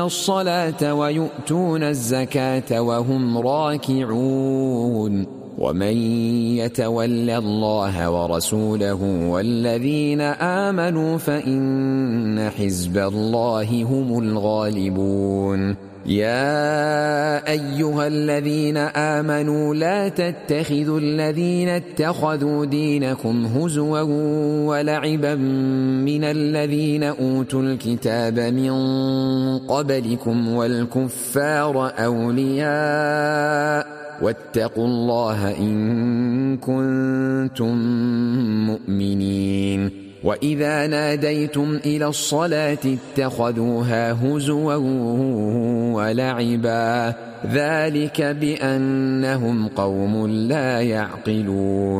الصلاة ويؤتون الزكاة وهم راكعون ومن يتول الله ورسوله والذين آمنوا فإن حزب الله هم الغالبون. يا أيها الذين آمنوا لا تتخذوا الذين اتخذوا دينكم هزوا ولعبا من الذين أوتوا الكتاب من قبلكم والكفار أولياء واتقوا الله إن كنتم مؤمنين. وإذا ناديتم إلى الصلاة اتخذوها هزوا ولعبا ذلك بأنهم قوم لا يعقلون.